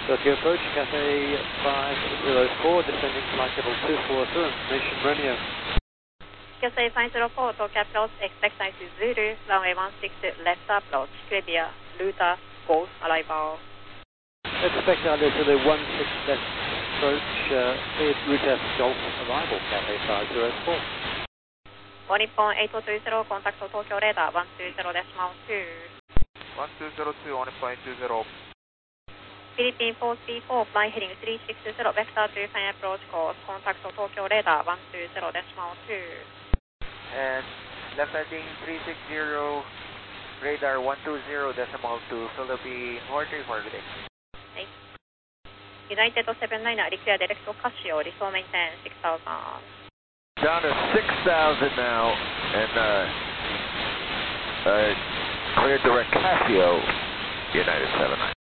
Tokyo approach, Cathay 504, descending flight level 242, information Romeo. Cathay 504, Tokyo approach, expect taxi Zulu, runway 16 left approach, clear, Luta, Golf, arrival. Expect under to the 16 left approach, cleared Ruta Golf, arrival, Cathay 504. Nippon 8220, contact Tokyo radar 120.2. 1202, on Nippon 820. Philippine 434, fly heading 360, vector to final approach course, contact Tokyo radar 120.2. And left heading 360, radar 120.2, Philippine 434. United 79, declare direct to Casio, resume maintain 6000. Down to 6,000 now, and cleared direct Casio, United 79.